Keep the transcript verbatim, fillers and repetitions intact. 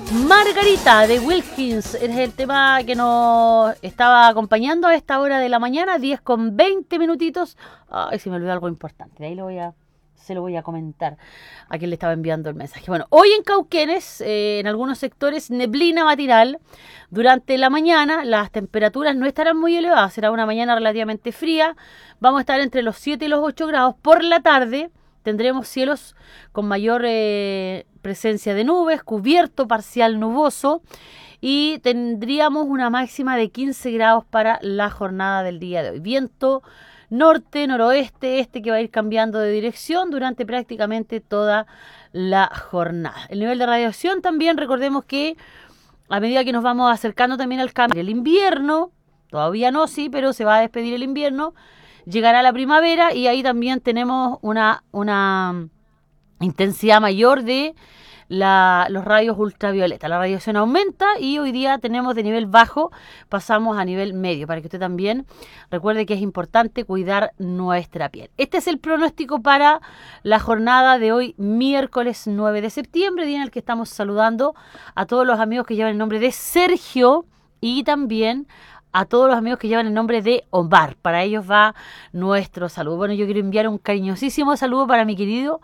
Margarita de Wilkins es el tema que nos estaba acompañando a esta hora de la mañana, diez con veinte minutitos. Ay, se me olvidó algo importante, de ahí lo voy a, se lo voy a comentar a quien le estaba enviando el mensaje. Bueno, hoy en Cauquenes, eh, en algunos sectores, neblina matinal. Durante la mañana las temperaturas no estarán muy elevadas, será una mañana relativamente fría. Vamos a estar entre los siete y los ocho grados. Por la tarde tendremos cielos con mayor eh, presencia de nubes, cubierto parcial nuboso, y tendríamos una máxima de quince grados para la jornada del día de hoy. Viento norte, noroeste, este que va a ir cambiando de dirección durante prácticamente toda la jornada. El nivel de radiación también, recordemos que a medida que nos vamos acercando también al cambio del invierno, todavía no, sí, pero se va a despedir el invierno, llegará la primavera y ahí también tenemos una, una intensidad mayor de la, los rayos ultravioleta. La radiación aumenta y hoy día tenemos de nivel bajo, pasamos a nivel medio, para que usted también recuerde que es importante cuidar nuestra piel. Este es el pronóstico para la jornada de hoy, miércoles nueve de septiembre, día en el que estamos saludando a todos los amigos que llevan el nombre de Sergio y también a todos los amigos que llevan el nombre de Omar. Para ellos va nuestro saludo. Bueno, yo quiero enviar un cariñosísimo saludo para mi querido